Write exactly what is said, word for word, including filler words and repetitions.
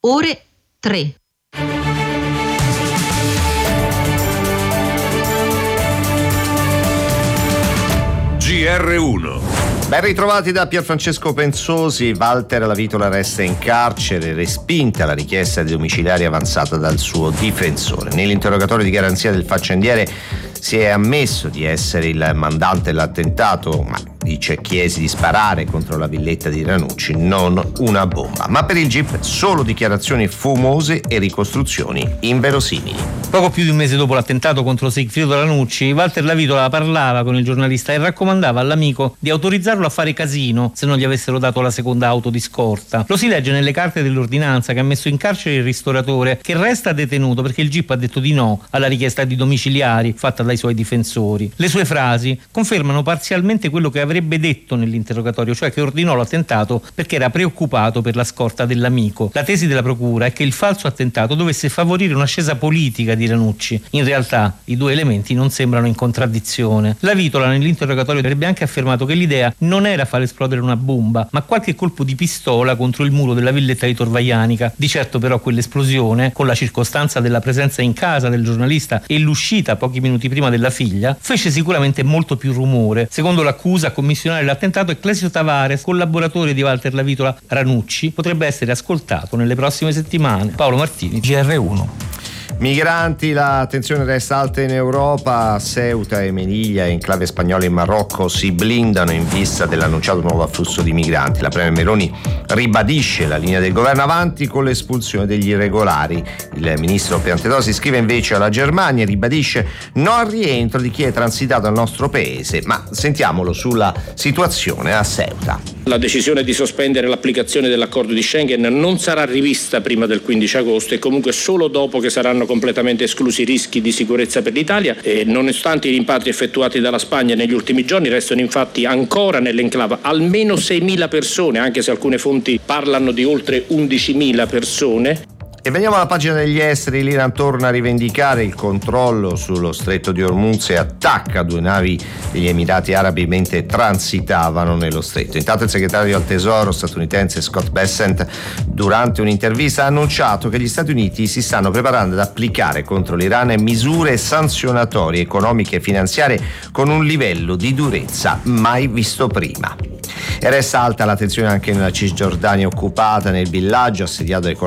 ore tre. G R uno. Ben ritrovati da Pierfrancesco Pensosi. Walter Lavitola resta in carcere, respinta la richiesta di domiciliari avanzata dal suo difensore. Nell'interrogatorio di garanzia del faccendiere si è ammesso di essere il mandante dell'attentato, ma dice chiesi di sparare contro la villetta di Ranucci, non una bomba. Ma per il G I P solo dichiarazioni fumose e ricostruzioni inverosimili. Poco più di un mese dopo l'attentato contro Sigfrido Ranucci, Walter Lavitola parlava con il giornalista e raccomandava all'amico di autorizzarlo a fare casino se non gli avessero dato la seconda auto di scorta. Lo si legge nelle carte dell'ordinanza che ha messo in carcere il ristoratore, che resta detenuto perché il G I P ha detto di no alla richiesta di domiciliari fatta dai suoi difensori. Le sue frasi confermano parzialmente quello che avrebbe detto nell'interrogatorio, cioè che ordinò l'attentato perché era preoccupato per la scorta dell'amico. La tesi della procura è che il falso attentato dovesse favorire un'ascesa politica di Ranucci. In realtà i due elementi non sembrano in contraddizione. Lavitola nell'interrogatorio avrebbe anche affermato che l'idea non era far esplodere una bomba, ma qualche colpo di pistola contro il muro della villetta di Torvaianica. Di certo però quell'esplosione, con la circostanza della presenza in casa del giornalista e l'uscita pochi minuti prima della figlia, fece sicuramente molto più rumore. Secondo l'accusa, a commissionare l'attentato è Clesio Tavares, collaboratore di Walter Lavitola. Ranucci potrebbe essere ascoltato nelle prossime settimane. Paolo Martini, G R uno. Migranti, la tensione resta alta in Europa. Ceuta e Melilla, enclave spagnola in Marocco, si blindano in vista dell'annunciato nuovo afflusso di migranti. La Premier Meloni ribadisce la linea del governo avanti con l'espulsione degli irregolari. Il ministro Piantedosi scrive invece alla Germania e ribadisce no al rientro di chi è transitato al nostro paese. Ma sentiamolo sulla situazione a Ceuta. La decisione di sospendere l'applicazione dell'accordo di Schengen non sarà rivista prima del quindici agosto e comunque solo dopo che saranno completamente esclusi i rischi di sicurezza per l'Italia. E nonostante i rimpatri effettuati dalla Spagna negli ultimi giorni, restano infatti ancora nell'enclave almeno seimila persone, anche se alcune fonti parlano di oltre undicimila persone. E veniamo alla pagina degli esteri. L'Iran torna a rivendicare il controllo sullo stretto di Hormuz e attacca due navi degli Emirati Arabi mentre transitavano nello stretto. Intanto il segretario al tesoro statunitense Scott Bessent, durante un'intervista, ha annunciato che gli Stati Uniti si stanno preparando ad applicare contro l'Iran misure sanzionatorie economiche e finanziarie con un livello di durezza mai visto prima. E resta alta la tensione anche nella Cisgiordania occupata, nel villaggio assediato dai